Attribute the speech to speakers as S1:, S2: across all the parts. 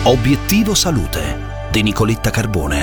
S1: Obiettivo Salute di Nicoletta Carbone.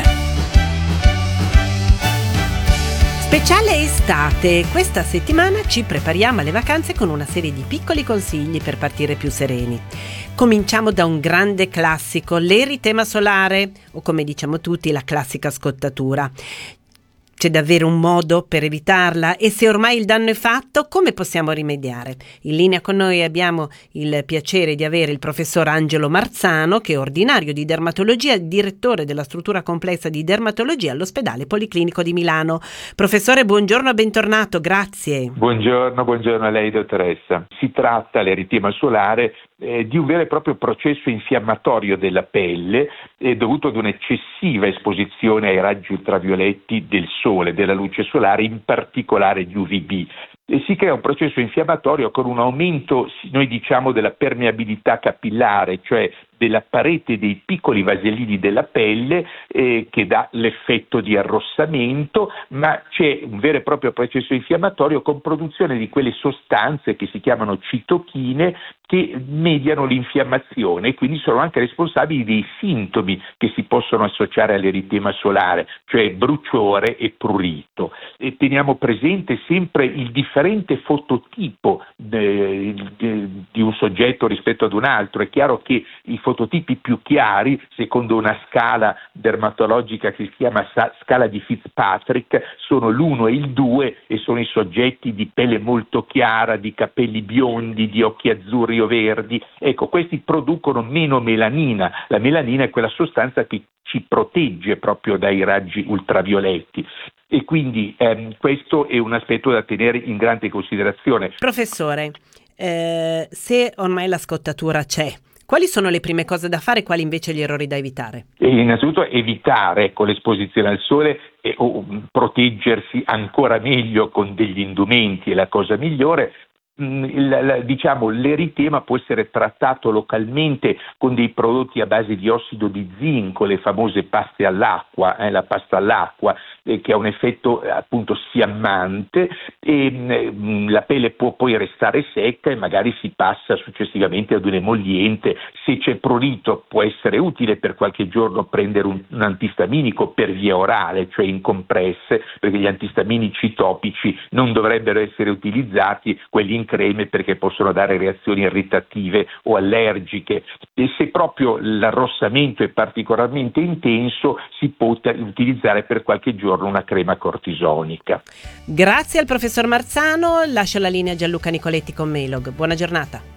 S2: Speciale estate, questa settimana ci prepariamo alle vacanze con una serie di piccoli consigli per partire più sereni. Cominciamo da un grande classico, l'eritema solare, o come diciamo tutti, la classica scottatura. C'è davvero un modo per evitarla? E se ormai il danno è fatto, come possiamo rimediare? In linea con noi abbiamo il piacere di avere il professor Angelo Marzano, che è ordinario di dermatologia e direttore della struttura complessa di dermatologia all'ospedale Policlinico di Milano. Professore, buongiorno e bentornato, grazie.
S3: Buongiorno a lei, dottoressa. Si tratta, l'eritema solare, di un vero e proprio processo infiammatorio della pelle dovuto ad un'eccessiva esposizione ai raggi ultravioletti del sole, della luce solare, in particolare gli UVB. E si crea un processo infiammatorio con un aumento, noi diciamo, della permeabilità capillare, cioè della parete dei piccoli vasellini della pelle che dà l'effetto di arrossamento, ma c'è un vero e proprio processo infiammatorio con produzione di quelle sostanze che si chiamano citochine che mediano l'infiammazione e quindi sono anche responsabili dei sintomi che si possono associare all'eritema solare, cioè bruciore e prurito. E teniamo presente sempre il differente fototipo di un soggetto rispetto ad un altro. È chiaro che i fototipi più chiari, secondo una scala dermatologica che si chiama scala di Fitzpatrick, sono l'1 e il 2 e sono i soggetti di pelle molto chiara, di capelli biondi, di occhi azzurri o verdi. Ecco, questi producono meno melanina. La melanina è quella sostanza che ci protegge proprio dai raggi ultravioletti. E quindi questo è un aspetto da tenere in grande considerazione.
S2: Professore, se ormai la scottatura c'è, quali sono le prime cose da fare e quali invece gli errori da evitare?
S3: E innanzitutto evitare l'esposizione al sole o proteggersi ancora meglio con degli indumenti è la cosa migliore. L'eritema può essere trattato localmente con dei prodotti a base di ossido di zinco, le famose paste all'acqua, la pasta all'acqua, che ha un effetto appunto fiammante e la pelle può poi restare secca e magari si passa successivamente ad un emolliente. Se c'è prurito può essere utile per qualche giorno prendere un antistaminico per via orale, cioè in compresse, perché gli antistaminici topici non dovrebbero essere utilizzati, quelli in creme, perché possono dare reazioni irritative o allergiche. E se proprio l'arrossamento è particolarmente intenso, si può utilizzare per qualche giorno una crema cortisonica.
S2: Grazie al professor Marzano, lascio la linea a Gianluca Nicoletti con Mailog. Buona giornata.